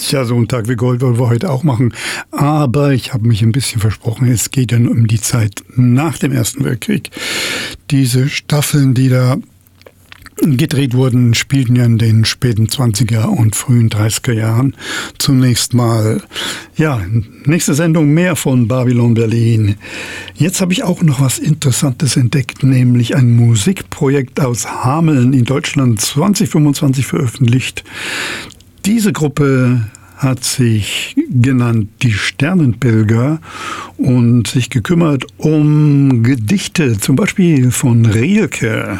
Ja, so einen Tag wie Gold wollen wir heute auch machen. Aber ich habe mich ein bisschen versprochen. Es geht dann um die Zeit nach dem Ersten Weltkrieg. Diese Staffeln, die da gedreht wurden, spielten ja in den späten 20er und frühen 30er Jahren. Zunächst mal, ja, nächste Sendung mehr von Babylon Berlin. Jetzt habe ich auch noch was Interessantes entdeckt, nämlich ein Musikprojekt aus Hameln in Deutschland 2025 veröffentlicht. Diese Gruppe hat sich genannt die Sternenpilger und sich gekümmert um Gedichte, zum Beispiel von Rilke.